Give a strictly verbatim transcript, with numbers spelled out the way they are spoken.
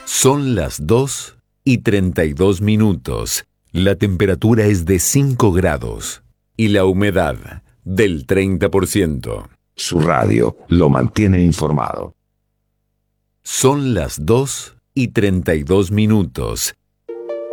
Son las dos y treinta y dos minutos. La temperatura es de cinco grados y la humedad del treinta por ciento. Su radio lo mantiene informado. Son las dos y treinta y dos minutos.